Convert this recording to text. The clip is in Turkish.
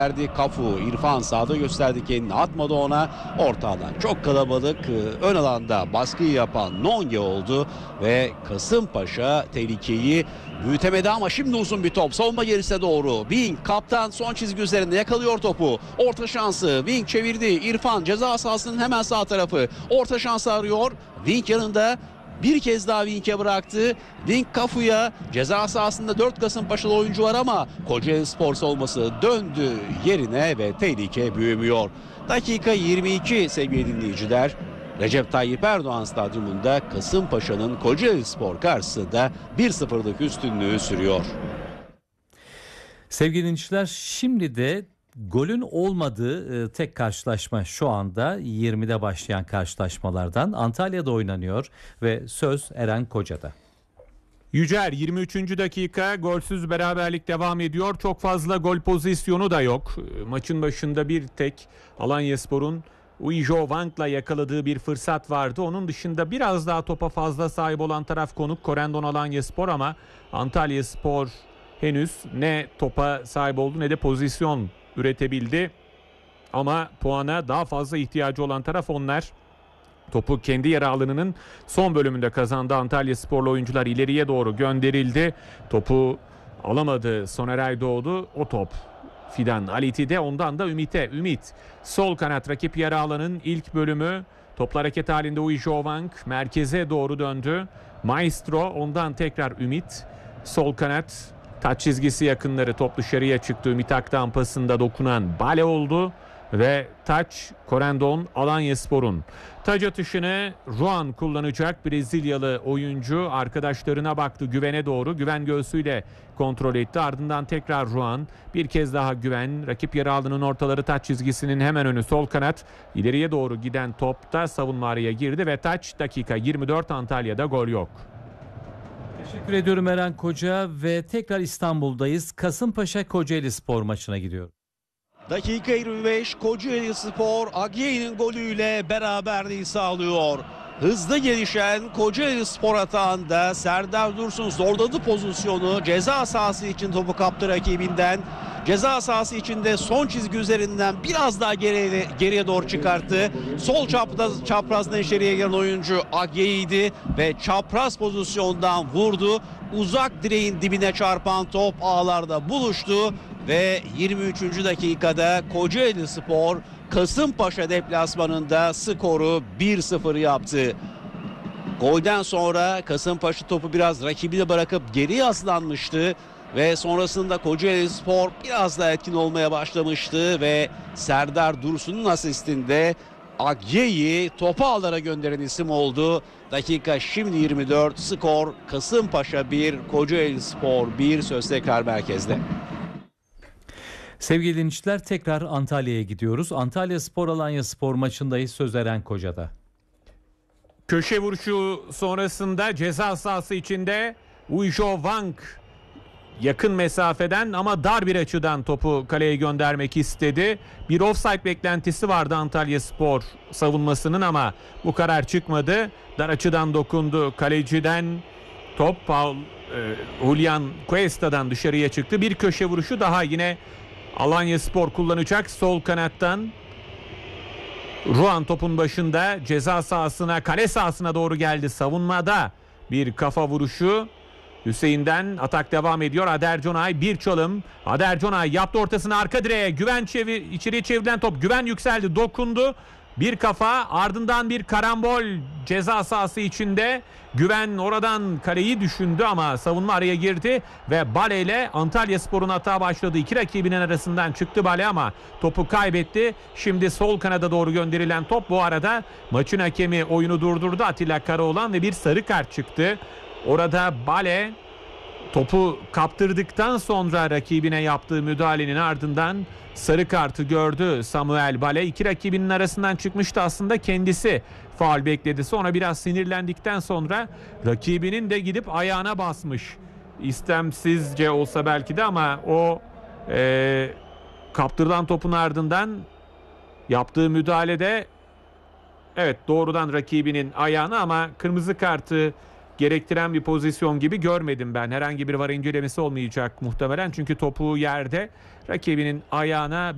Verdi Kafu, İrfan sağda gösterdi kendini, atmadı ona, ortadan çok kalabalık, ön alanda baskıyı yapan Nonge oldu ve Kasımpaşa tehlikeyi büyütemedi ama şimdi uzun bir top savunma gerisine doğru. Wing kaptan son çizgi üzerinde yakalıyor topu, orta şansı Wing çevirdi, İrfan ceza sahasının hemen sağ tarafı, orta şansı arıyor, Wing yanında. Bir kez daha Wink'e bıraktı. Wink Kafu'ya, ceza sahasında 4 Kasımpaşalı oyuncu var ama Kocaelispor savunması döndü yerine ve tehlike büyümüyor. Dakika 22 sevgili dinleyiciler. Recep Tayyip Erdoğan Stadyumunda Kasımpaşa'nın Kocaelispor karşısında 1-0'lık üstünlüğü sürüyor. Sevgili dinleyiciler, şimdi de golün olmadığı tek karşılaşma şu anda 20'de başlayan karşılaşmalardan Antalya'da oynanıyor ve söz Eren Koca'da. Yücel 23. dakika, golsüz beraberlik devam ediyor. Çok fazla gol pozisyonu da yok. Maçın başında bir tek Alanyaspor'un Uijo Wang'la yakaladığı bir fırsat vardı. Onun dışında biraz daha topa fazla sahip olan taraf konuk Corendon Alanyaspor ama Antalyaspor henüz ne topa sahip oldu ne de pozisyon üretebildi. Ama puana daha fazla ihtiyacı olan taraf onlar. Topu kendi yarı alanının son bölümünde kazandı. Antalyasporlu oyuncular ileriye doğru gönderildi. Topu alamadı Soner Aydoğdu. O top Fidan Aliti'de, ondan da Ümit'e. Ümit sol kanat, rakip yarı alanın ilk bölümü. Topla hareket halinde Uijo Wang merkeze doğru döndü. Maestro, ondan tekrar Ümit. Sol kanat, taç çizgisi yakınları, top dışarıya çıktı. Ümit Aktan pasında dokunan Bale oldu. Ve taç Corendon Alanyaspor'un. Taç atışını Ruan kullanacak. Brezilyalı oyuncu arkadaşlarına baktı, Güven'e doğru. Güven göğsüyle kontrol etti. Ardından tekrar Ruan. Bir kez daha Güven. Rakip yarı alanının ortaları, taç çizgisinin hemen önü sol kanat. İleriye doğru giden topta savunma araya girdi ve taç. Dakika 24, Antalya'da gol yok. Teşekkür ediyorum Eren Koca ve tekrar İstanbul'dayız. Kasımpaşa Kocaelispor maçına gidiyor. Dakika 25, Kocaelispor Agye'nin golüyle beraberliği sağlıyor. Hızlı gelişen Kocaelispor atağında Serdar Dursun zorladı pozisyonu. Ceza sahası için topu kaptı rakibinden. Ceza sahası içinde son çizgi üzerinden biraz daha geriye doğru çıkarttı. Sol çaprazdan içeriye giren oyuncu Agye'ydi ve çapraz pozisyondan vurdu. Uzak direğin dibine çarpan top ağlarda buluştu. Ve 23. dakikada Kocaelispor Kasımpaşa deplasmanında skoru 1-0 yaptı. Golden sonra Kasımpaşa topu biraz rakibine bırakıp geri yaslanmıştı. Ve sonrasında Kocaelispor biraz daha etkin olmaya başlamıştı. Ve Serdar Dursun'un asistinde Agye'yi topu ağlara gönderen isim oldu. Dakika şimdi 24, skor Kasımpaşa 1, Kocaelispor 1, söz tekrar merkezde. Sevgili dinleyiciler, tekrar Antalya'ya gidiyoruz. Antalyaspor Alanyaspor maçındayız. Söz Eren Koca'da. Köşe vuruşu sonrasında ceza sahası içinde Uijo Wang yakın mesafeden ama dar bir açıdan topu kaleye göndermek istedi. Bir offside beklentisi vardı Antalyaspor savunmasının ama bu karar çıkmadı. Dar açıdan dokundu kaleciden. Top Julian Cuesta'dan dışarıya çıktı. Bir köşe vuruşu daha yine Alanyaspor kullanacak sol kanattan. Ruan topun başında, ceza sahasına, kale sahasına doğru geldi. Savunmada bir kafa vuruşu. Hüseyin'den atak devam ediyor. Ader Conay bir çalım. Ader Conay yaptı ortasını arka direğe. Güven içeriye çevrilen top. Güven yükseldi, dokundu. Bir kafa, ardından bir karambol ceza sahası içinde. Güven oradan kaleyi düşündü ama savunma araya girdi ve Bale ile Antalyaspor'un hata başladı. İki rakibinin arasından çıktı Bale ama topu kaybetti. Şimdi sol kanada doğru gönderilen top, bu arada maçın hakemi oyunu durdurdu, Atilla Karaoğlan, ve bir sarı kart çıktı. Orada Bale topu kaptırdıktan sonra rakibine yaptığı müdahalenin ardından sarı kartı gördü Samuel Bale. İki rakibinin arasından çıkmıştı aslında, kendisi faul bekledi. Sonra biraz sinirlendikten sonra rakibinin de gidip ayağına basmış. İstemsizce olsa belki de ama o kaptırılan topun ardından yaptığı müdahalede evet doğrudan rakibinin ayağına, ama kırmızı kartı gerektiren bir pozisyon gibi görmedim ben. Herhangi bir VAR incelemesi olmayacak muhtemelen çünkü topu yerde, rakibinin ayağına